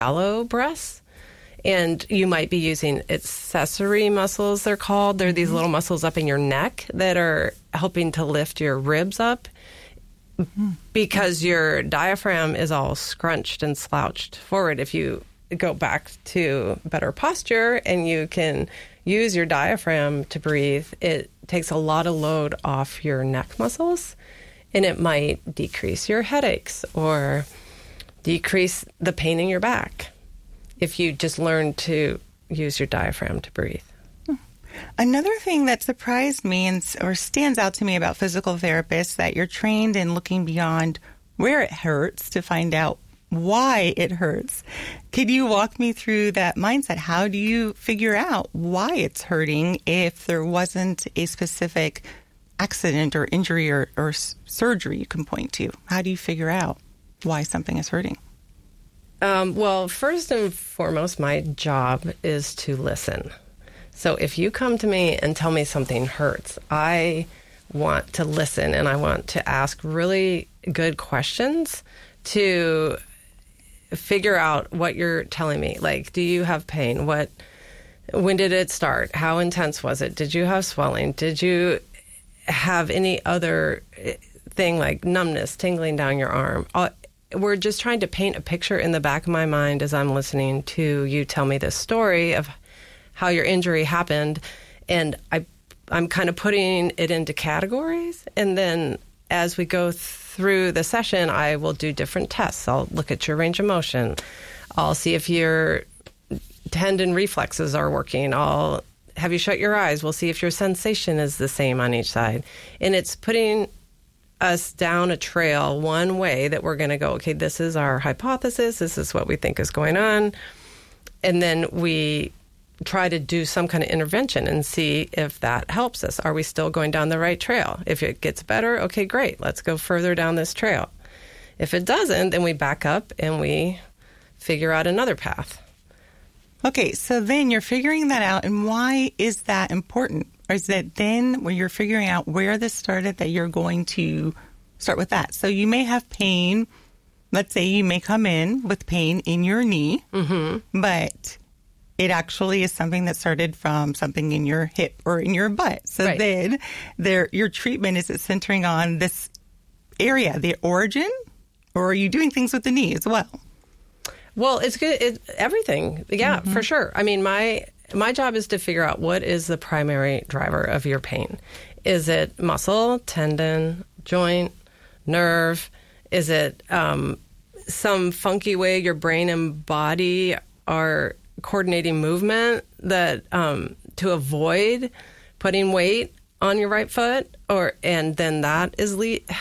shallow breaths. And you might be using accessory muscles, they're called. They're these little muscles up in your neck that are helping to lift your ribs up because your diaphragm is all scrunched and slouched forward. If you go back to better posture and you can use your diaphragm to breathe, it takes a lot of load off your neck muscles, and it might decrease your headaches or decrease the pain in your back if you just learn to use your diaphragm to breathe. Another thing that surprised me or stands out to me about physical therapists, that you're trained in looking beyond where it hurts to find out why it hurts. Could you walk me through that mindset? How do you figure out why it's hurting if there wasn't a specific accident or injury or surgery you can point to? How do you figure out why something is hurting? Well, first and foremost, my job is to listen. So if you come to me and tell me something hurts, I want to listen and I want to ask really good questions to figure out what you're telling me. Like, do you have pain? When did it start? How intense was it? Did you have swelling? Did you have any other thing like numbness, tingling down your arm? We're just trying to paint a picture in the back of my mind as I'm listening to you tell me this story of how your injury happened. And I'm kind of putting it into categories. And then as we go through the session, I will do different tests. I'll look at your range of motion. I'll see if your tendon reflexes are working. I'll have you shut your eyes. We'll see if your sensation is the same on each side. And it's putting us down a trail one way that we're going to go, okay, this is our hypothesis. This is what we think is going on. And then we try to do some kind of intervention and see if that helps us. Are we still going down the right trail? If it gets better, okay, great. Let's go further down this trail. If it doesn't, then we back up and we figure out another path. Okay, so then you're figuring that out. And why is that important? Or is that then when you're figuring out where this started that you're going to start with that? So you may have pain. Let's say you may come in with pain in your knee, but it actually is something that started from something in your hip or in your butt. So then your treatment, is it centering on this area, the origin, or are you doing things with the knee as well? Well, it's good. Everything. Yeah, for sure. I mean, my job is to figure out what is the primary driver of your pain. Is it muscle, tendon, joint, nerve? Is it some funky way your brain and body are coordinating movement that to avoid putting weight on your right foot, and then that is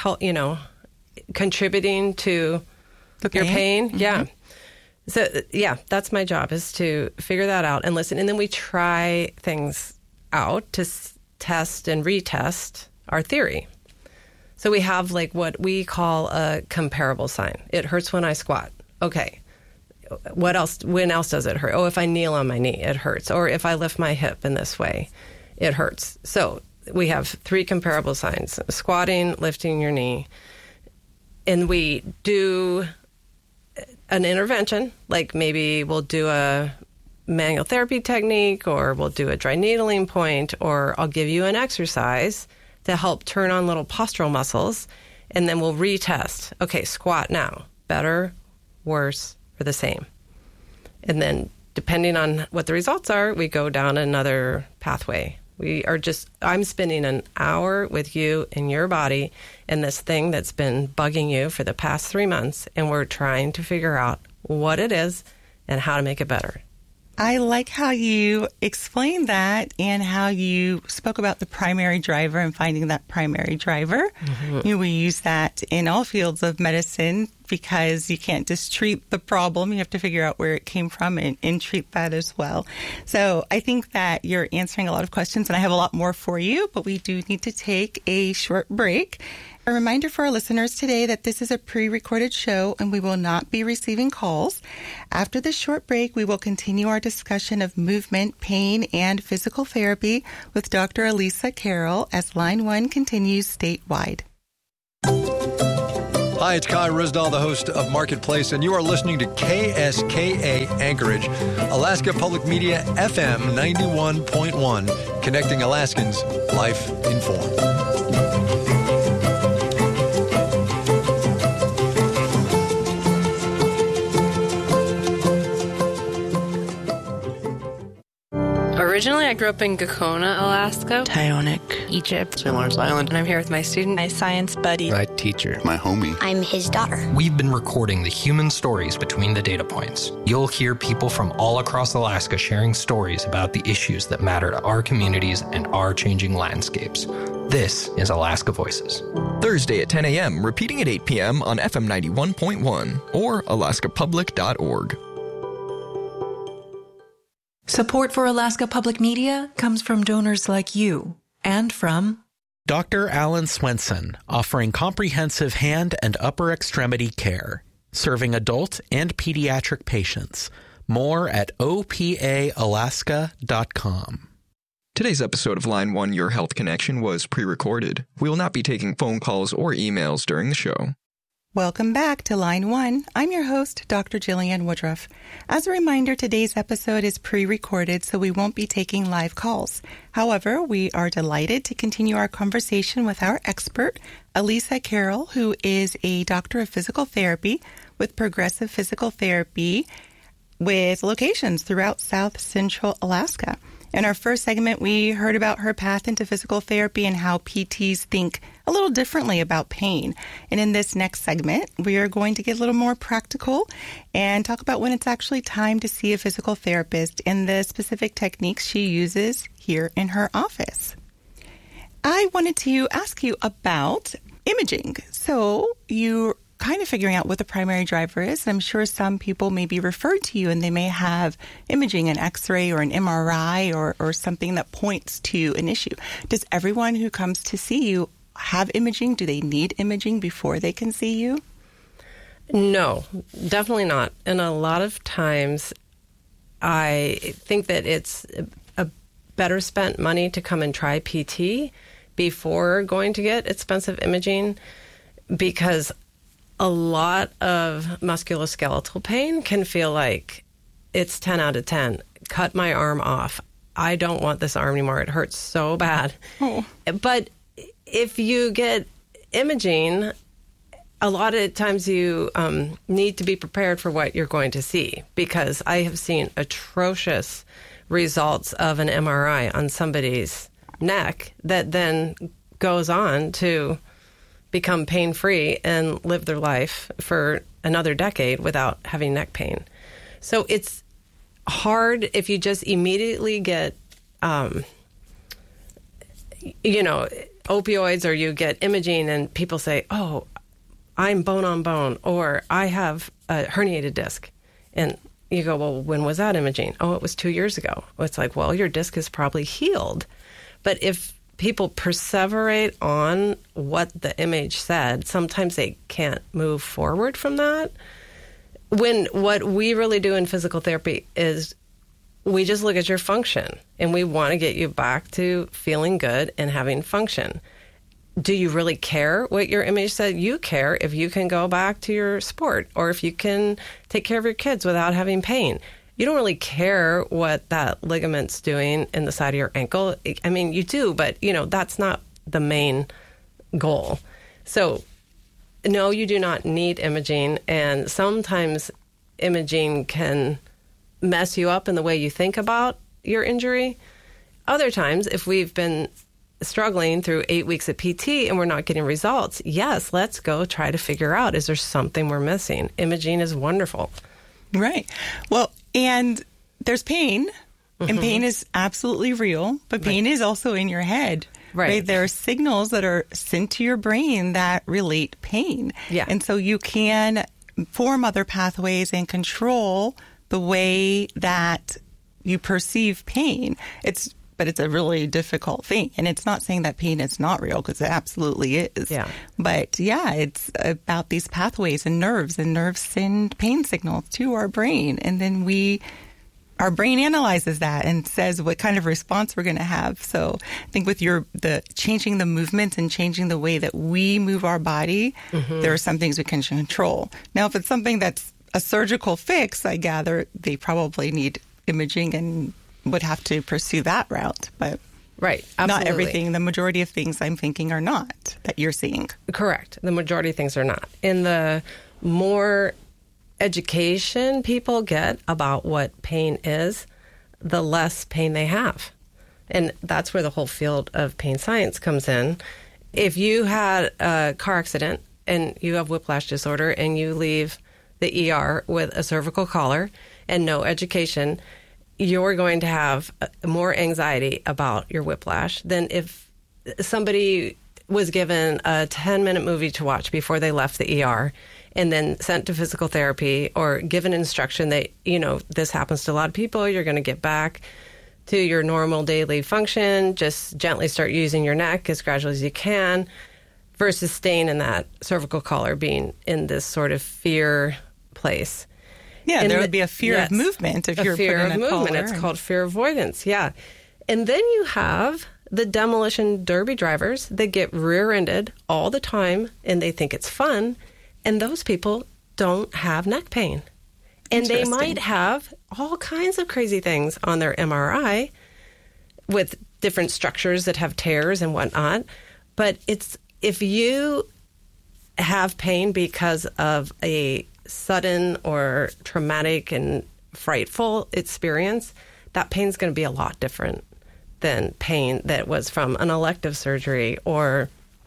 contributing to your pain? Yeah. So, yeah, that's my job, is to figure that out and listen. And then we try things out to test and retest our theory. So we have like what we call a comparable sign. It hurts when I squat. Okay. What else? When else does it hurt? Oh, if I kneel on my knee, it hurts. Or if I lift my hip in this way, it hurts. So we have 3 comparable signs: squatting, lifting your knee. And we do an intervention, like maybe we'll do a manual therapy technique, or we'll do a dry needling point, or I'll give you an exercise to help turn on little postural muscles, and then we'll retest. Okay, squat now. Better, worse, or the same. And then depending on what the results are, we go down another pathway. I'm spending an hour with you in your body and this thing that's been bugging you for the past 3 months, and we're trying to figure out what it is and how to make it better. I like how you explained that and how you spoke about the primary driver and finding that primary driver. We use that in all fields of medicine because you can't just treat the problem. You have to figure out where it came from and treat that as well. So I think that you're answering a lot of questions, and I have a lot more for you, but we do need to take a short break. A reminder for our listeners today that this is a pre-recorded show and we will not be receiving calls. After this short break, we will continue our discussion of movement, pain, and physical therapy with Dr. Elisa Carroll as Line 1 continues statewide. Hi, it's Kai Risdahl, the host of Marketplace, and you are listening to KSKA Anchorage, Alaska Public Media FM 91.1, connecting Alaskans, life informed. Originally, I grew up in Gakona, Alaska. Tyonek, Egypt. St. Lawrence Island. And I'm here with my student, My science buddy. My teacher. My homie. I'm his daughter. We've been recording the human stories between the data points. You'll hear people from all across Alaska sharing stories about the issues that matter to our communities and our changing landscapes. This is Alaska Voices. Thursday at 10 a.m., repeating at 8 p.m. on FM 91.1 or alaskapublic.org. Support for Alaska Public Media comes from donors like you and from Dr. Alan Swenson, offering comprehensive hand and upper extremity care, serving adult and pediatric patients. More at opaalaska.com. Today's episode of Line 1 Your Health Connection was pre-recorded. We will not be taking phone calls or emails during the show. Welcome back to Line 1. I'm your host, Dr. Jillian Woodruff. As a reminder, today's episode is pre-recorded, so we won't be taking live calls. However, we are delighted to continue our conversation with our expert, Elisa Carroll, who is a doctor of physical therapy with Progressive Physical Therapy with locations throughout South Central Alaska. In our first segment, we heard about her path into physical therapy and how PTs think a little differently about pain. And in this next segment, we are going to get a little more practical and talk about when it's actually time to see a physical therapist and the specific techniques she uses here in her office. I wanted to ask you about imaging. So you're kind of figuring out what the primary driver is. I'm sure some people may be referred to you and they may have imaging, an X-ray or an MRI or something that points to an issue. Does everyone who comes to see you have imaging? Do they need imaging before they can see you? No, definitely not. And a lot of times I think that it's a better spent money to come and try PT before going to get expensive imaging, because a lot of musculoskeletal pain can feel like it's 10 out of 10. Cut my arm off. I don't want this arm anymore. It hurts so bad. Oh. But if you get imaging, a lot of times you need to be prepared for what you're going to see, because I have seen atrocious results of an MRI on somebody's neck that then goes on to become pain-free and live their life for another decade without having neck pain. So it's hard if you just immediately get, opioids, or you get imaging and people say, oh, I'm bone on bone, or I have a herniated disc. And you go, well, when was that imaging? Oh, it was 2 years ago. It's like, well, your disc is probably healed. But if people perseverate on what the image said, sometimes they can't move forward from that. When what we really do in physical therapy is we just look at your function, and we want to get you back to feeling good and having function. Do you really care what your image said? You care if you can go back to your sport, or if you can take care of your kids without having pain. You don't really care what that ligament's doing in the side of your ankle. I mean, you do, but, that's not the main goal. So, no, you do not need imaging. And sometimes imaging can mess you up in the way you think about your injury. Other times, if we've been struggling through 8 weeks of PT and we're not getting results, yes, let's go try to figure out, is there something we're missing? Imaging is wonderful. Right. Well, and there's pain, and pain is absolutely real, but pain is also in your head. Right. There are signals that are sent to your brain that relate pain. Yeah. And so you can form other pathways and control the way that you perceive pain. But it's a really difficult thing. And it's not saying that pain is not real, because it absolutely is. Yeah. But yeah, it's about these pathways and nerves send pain signals to our brain. And then we our brain analyzes that and says what kind of response we're going to have. So I think with the changing the movements and changing the way that we move our body, there are some things we can control. Now, if it's something that's a surgical fix, I gather they probably need imaging and would have to pursue that route. But right, absolutely. Not everything. The majority of things I'm thinking are not that you're seeing. Correct. The majority of things are not. In the more education people get about what pain is, the less pain they have. And that's where the whole field of pain science comes in. If you had a car accident and you have whiplash disorder and you leave the ER with a cervical collar and no education, you're going to have more anxiety about your whiplash than if somebody was given a 10-minute movie to watch before they left the ER and then sent to physical therapy or given instruction that, this happens to a lot of people. You're going to get back to your normal daily function. Just gently start using your neck as gradually as you can versus staying in that cervical collar, being in this sort of fear place. Yeah, and there would be a fear of movement if you're fear put in of a movement. collar. It's called fear avoidance. Yeah. And then you have the demolition derby drivers that get rear-ended all the time and they think it's fun. And those people don't have neck pain. And they might have all kinds of crazy things on their MRI with different structures that have tears and whatnot. But if you have pain because of a sudden or traumatic and frightful experience, that pain's going to be a lot different than pain that was from an elective surgery or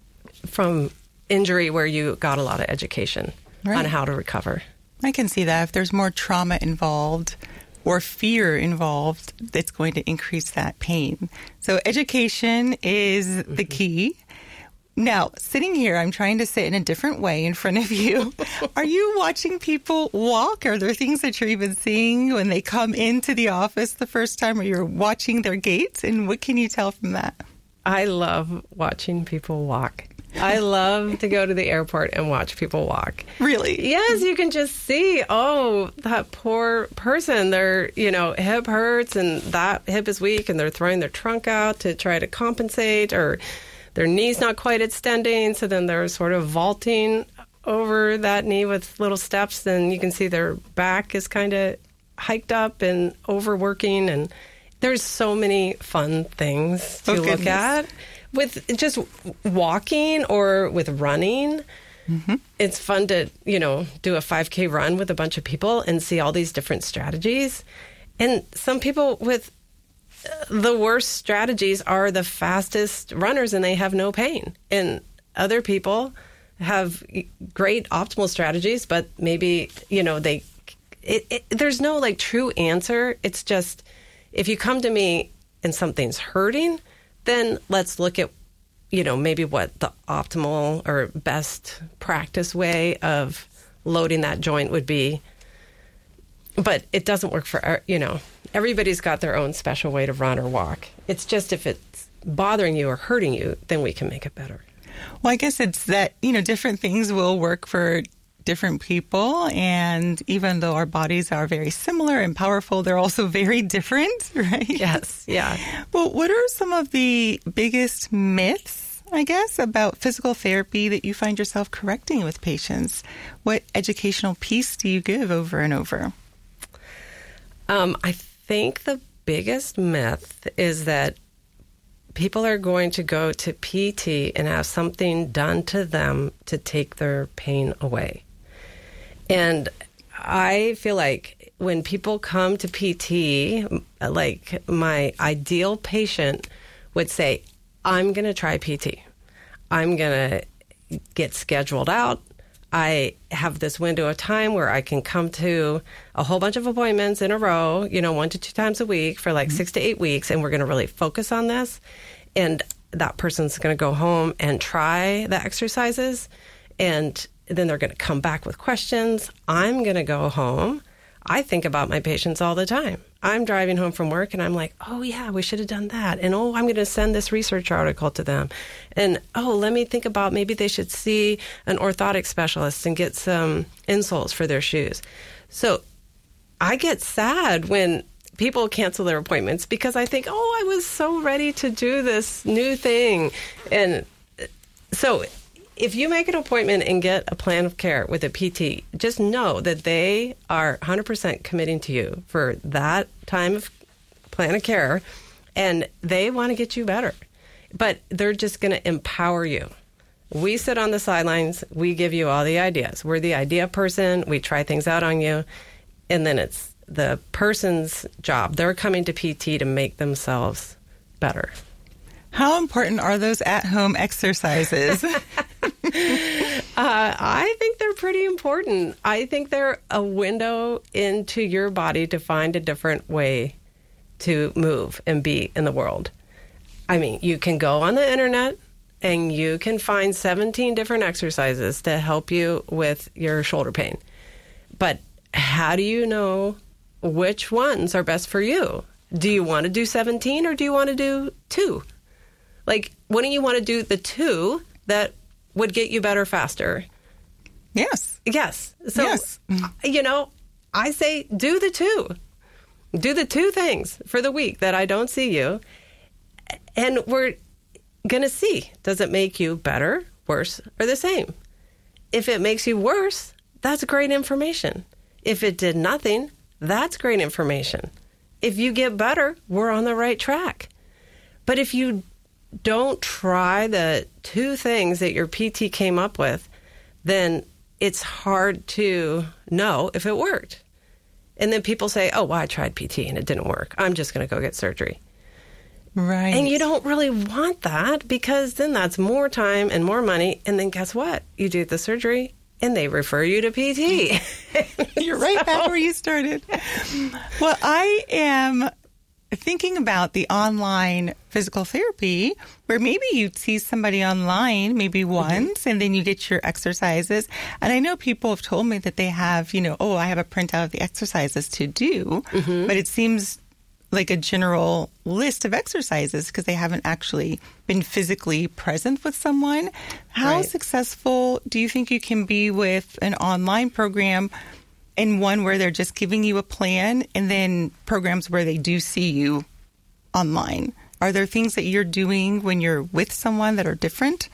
from injury where you got a lot of education on how to recover. I can see that. If there's more trauma involved or fear involved, it's going to increase that pain. So education is the key. Now, sitting here, I'm trying to sit in a different way in front of you. Are you watching people walk? Are there things that you're even seeing when they come into the office the first time, or you're watching their gait? And what can you tell from that? I love watching people walk. I love to go to the airport and watch people walk. Really? Yes, you can just see, that poor person, their, hip hurts and that hip is weak and they're throwing their trunk out to try to compensate, or their knee's not quite extending, so then they're sort of vaulting over that knee with little steps. Then you can see their back is kind of hiked up and overworking, and there's so many fun things to look at. With just walking or with running, it's fun to, do a 5K run with a bunch of people and see all these different strategies. And some people with the worst strategies are the fastest runners and they have no pain. And other people have great optimal strategies, but maybe, there's no true answer. It's just, if you come to me and something's hurting, then let's look at, maybe what the optimal or best practice way of loading that joint would be. But it doesn't work for, everybody's got their own special way to run or walk. It's just if it's bothering you or hurting you, then we can make it better. Well, I guess it's that, different things will work for different people. And even though our bodies are very similar and powerful, they're also very different, right? Yes. Yeah. Well, what are some of the biggest myths, I guess, about physical therapy that you find yourself correcting with patients? What educational piece do you give over and over? I think the biggest myth is that people are going to go to PT and have something done to them to take their pain away. And I feel like when people come to PT, like my ideal patient would say, I'm going to try PT. I'm going to get scheduled out. I have this window of time where I can come to a whole bunch of appointments in a row, 1 to 2 times a week for 6 to 8 weeks. And we're going to really focus on this. And that person's going to go home and try the exercises. And then they're going to come back with questions. I'm going to go home. I think about my patients all the time. I'm driving home from work and I'm like, oh yeah, we should have done that. And I'm going to send this research article to them. And let me think about maybe they should see an orthotic specialist and get some insoles for their shoes. So I get sad when people cancel their appointments because I think, oh, I was so ready to do this new thing. And so if you make an appointment and get a plan of care with a PT, just know that they are 100% committing to you for that time of plan of care, and they want to get you better. But they're just going to empower you. We sit on the sidelines. We give you all the ideas. We're the idea person. We try things out on you. And then it's the person's job. They're coming to PT to make themselves better. How important are those at-home exercises? I think they're pretty important. I think they're a window into your body to find a different way to move and be in the world. I mean, you can go on the internet and you can find 17 different exercises to help you with your shoulder pain. But how do you know which ones are best for you? Do you want to do 17 or do you want to do 2? Like, wouldn't you want to do the 2 that would get you better faster? Yes. Yes. So, yes. I say do the 2. Do the 2 things for the week that I don't see you. And we're going to see, does it make you better, worse, or the same? If it makes you worse, that's great information. If it did nothing, that's great information. If you get better, we're on the right track. But if you don't try the 2 things that your PT came up with, then it's hard to know if it worked. And then people say, oh, well, I tried PT and it didn't work. I'm just going to go get surgery. Right. And you don't really want that because then that's more time and more money. And then guess what? You do the surgery and they refer you to PT. You're right back where you started. Well, I am thinking about the online physical therapy where maybe you'd see somebody online maybe once and then you get your exercises. And I know people have told me that they have, I have a printout of the exercises to do, but it seems like a general list of exercises because they haven't actually been physically present with someone. How successful do you think you can be with an online program and one where they're just giving you a plan and then programs where they do see you online? Are there things that you're doing when you're with someone that are different?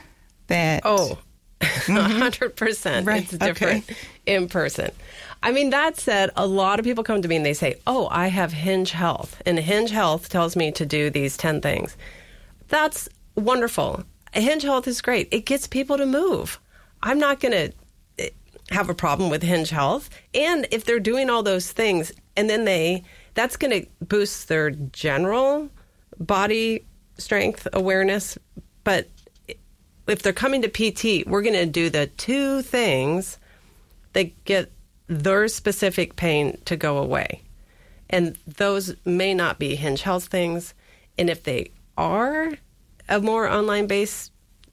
100%. Right. It's different in person. I mean, that said, a lot of people come to me and they say, oh, I have Hinge Health. And Hinge Health tells me to do these 10 things. That's wonderful. Hinge Health is great. It gets people to move. I'm not going to have a problem with Hinge Health. And if they're doing all those things, and then that's going to boost their general body strength awareness. But if they're coming to PT, we're going to do the 2 things that get their specific pain to go away. And those may not be Hinge Health things. And if they are a more online-based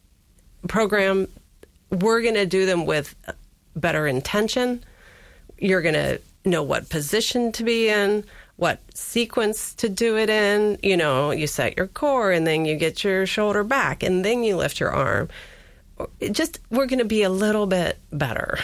program, we're going to do them with better intention. You're going to know what position to be in, what sequence to do it in. You set your core and then you get your shoulder back and then you lift your arm. We're going to be a little bit better.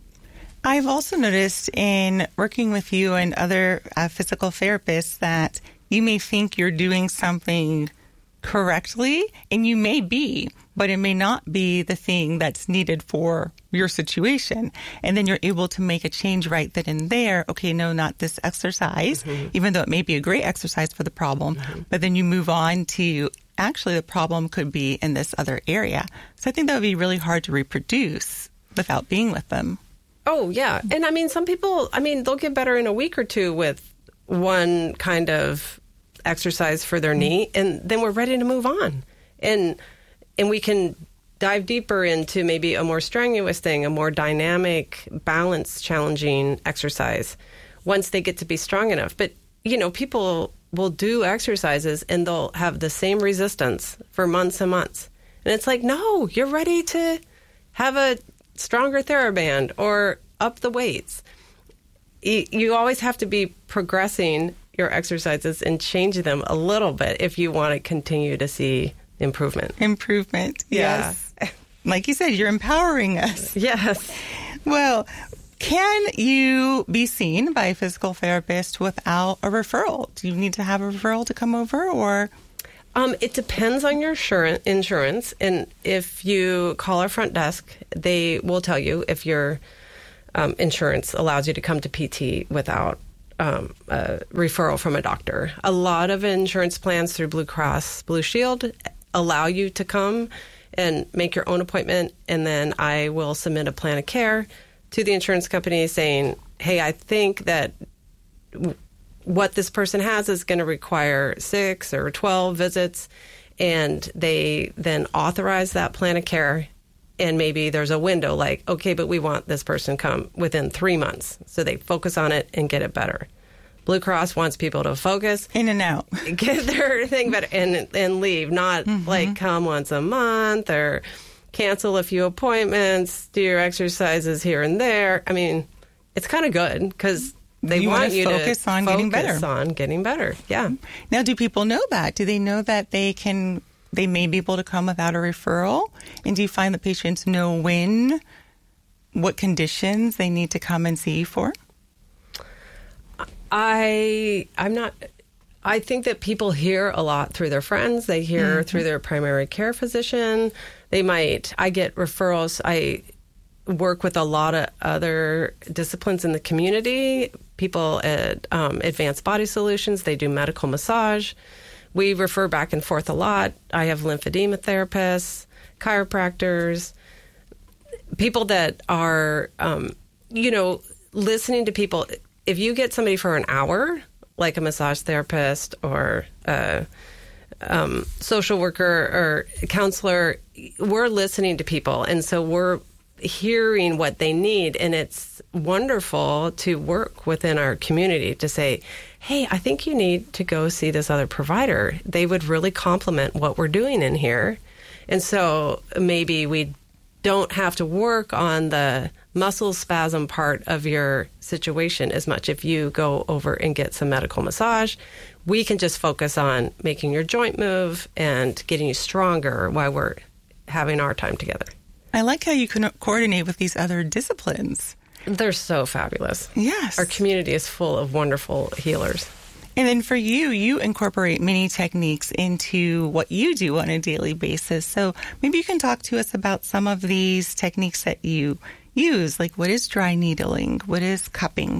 I've also noticed in working with you and other physical therapists that you may think you're doing something correctly, and you may be, but it may not be the thing that's needed for your situation. And then you're able to make a change right then and there. Okay, no, not this exercise, even though it may be a great exercise for the problem. But then you move on to actually the problem could be in this other area. So I think that would be really hard to reproduce without being with them. Oh, yeah. And I mean, some people, they'll get better in a week or 2 with one kind of exercise for their knee, and then we're ready to move on. And we can dive deeper into maybe a more strenuous thing, a more dynamic, balance challenging exercise once they get to be strong enough. But, people will do exercises and they'll have the same resistance for months and months. And it's like, no, you're ready to have a stronger TheraBand or up the weights. You always have to be progressing your exercises and change them a little bit if you want to continue to see improvement. Yes. Like you said, you're empowering us. Yes. Well, Can you be seen by a physical therapist without a referral? Do you need to have a referral to come over, or? It depends on your insurance. And if you call our front desk, they will tell you if your insurance allows you to come to PT without a referral from a doctor. A lot of insurance plans through Blue Cross Blue Shield allow you to come and make your own appointment, and then I will submit a plan of care to the insurance company saying, hey, I think that what this person has is going to require 6 or 12 visits, and they then authorize that plan of care, and maybe there's a window like, okay, but we want this person come within 3 months, so they focus on it and get it better. Blue Cross wants people to focus. In and out. Get their thing better and leave, not like come once a month or cancel a few appointments, do your exercises here and there. I mean, it's kind of good because they want you to focus on getting better. Yeah. Now, do people know that? Do they know that they may be able to come without a referral? And do you find that patients know what conditions they need to come and see you for? I think that people hear a lot through their friends. They hear through their primary care physician. I get referrals. I work with a lot of other disciplines in the community. People at Advanced Body Solutions, they do medical massage. We refer back and forth a lot. I have lymphedema therapists, chiropractors, people that are, listening to people. If you get somebody for an hour, like a massage therapist or a social worker or counselor, we're listening to people. And so we're hearing what they need. And it's wonderful to work within our community to say, hey, I think you need to go see this other provider. They would really complement what we're doing in here. And so maybe we don't have to work on the muscle spasm part of your situation as much. If you go over and get some medical massage, we can just focus on making your joint move and getting you stronger while we're having our time together. I like how you can coordinate with these other disciplines. They're so fabulous. Yes. Our community is full of wonderful healers. And then for you incorporate many techniques into what you do on a daily basis. So maybe you can talk to us about some of these techniques that you use, like what is dry needling, what is cupping,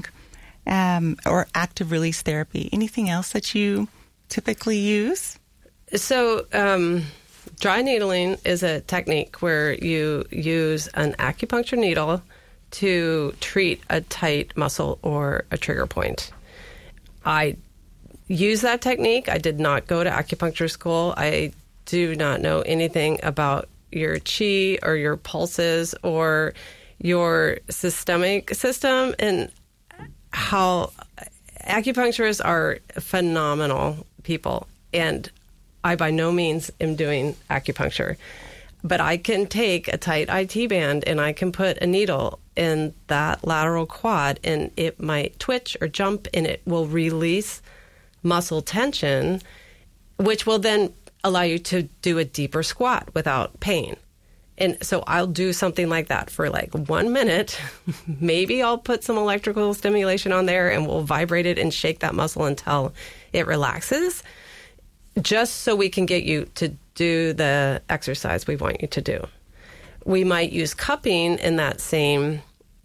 or active release therapy. Anything else that you typically use? So dry needling is a technique where you use an acupuncture needle to treat a tight muscle or a trigger point. I use that technique. I did not go to acupuncture school. I do not know anything about your chi or your pulses or your systemic system, and how acupuncturists are phenomenal people. And I by no means am doing acupuncture, but I can take a tight IT band and I can put a needle in that lateral quad, and it might twitch or jump, and it will release muscle tension, which will then allow you to do a deeper squat without pain. And so I'll do something like that for like 1 minute. Maybe I'll put some electrical stimulation on there and we'll vibrate it and shake that muscle until it relaxes, just so we can get you to do the exercise we want you to do. We might use cupping in that same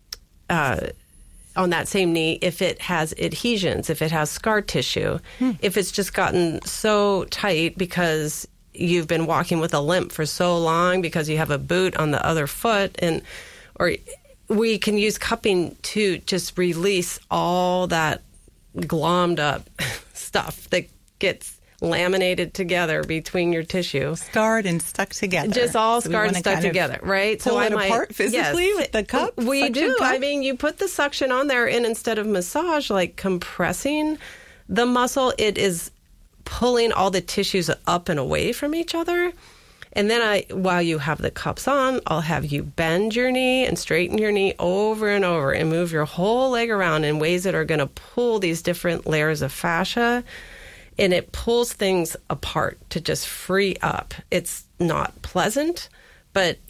on that same knee if it has adhesions, if it has scar tissue, if it's just gotten so tight because you've been walking with a limp for so long because you have a boot on the other foot, or we can use cupping to just release all that glommed up stuff that gets laminated together between your tissue. Scarred and stuck together. Just all scarred and stuck together, right? Pull it apart physically with the cup? We do. Cup? I mean, you put the suction on there, and instead of massage, like compressing the muscle, it is pulling all the tissues up and away from each other. And then while you have the cups on, I'll have you bend your knee and straighten your knee over and over and move your whole leg around in ways that are going to pull these different layers of fascia. And it pulls things apart to just free up. It's not pleasant, but it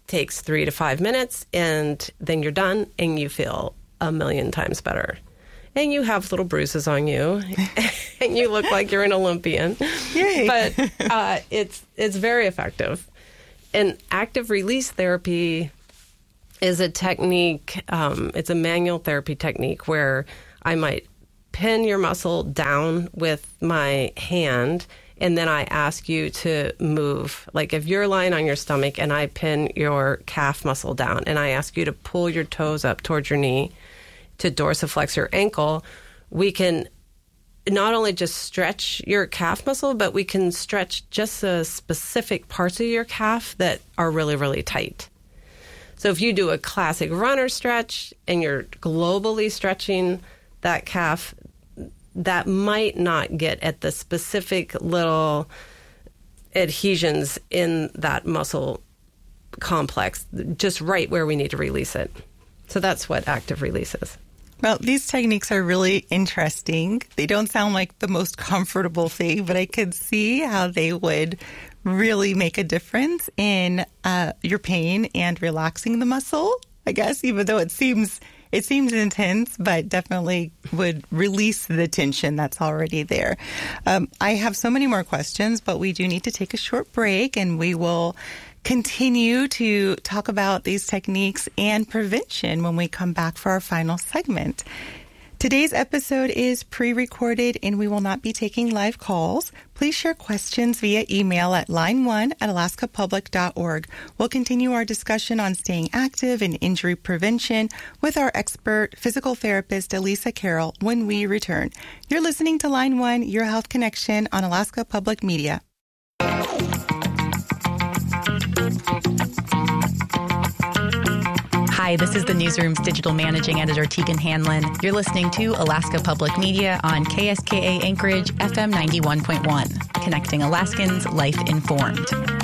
takes 3 to 5 minutes, and then you're done, and you feel a million times better. And you have little bruises on you, and you look like you're an Olympian. Yay. But it's very effective. And active release therapy is a technique, it's a manual therapy technique where I might pin your muscle down with my hand, and then I ask you to move. Like if you're lying on your stomach and I pin your calf muscle down and I ask you to pull your toes up towards your knee to dorsiflex your ankle, we can not only just stretch your calf muscle, but we can stretch just the specific parts of your calf that are really, really tight. So if you do a classic runner stretch and you're globally stretching that calf, that might not get at the specific little adhesions in that muscle complex, just right where we need to release it. So that's what active release is. Well, these techniques are really interesting. They don't sound like the most comfortable thing, but I could see how they would really make a difference in your pain and relaxing the muscle, I guess, even though it seems intense, but definitely would release the tension that's already there. I have so many more questions, but we do need to take a short break, and we will continue to talk about these techniques and prevention when we come back for our final segment. Today's episode is pre-recorded, and we will not be taking live calls. Please share questions via email at line1@alaskapublic.org. We'll continue our discussion on staying active and injury prevention with our expert physical therapist, Elisa Carroll, when we return. You're listening to Line 1, Your Health Connection on Alaska Public Media. Hi, this is the Newsroom's digital managing editor, Tegan Hanlon. You're listening to Alaska Public Media on KSKA Anchorage, FM 91.1, connecting Alaskans life informed.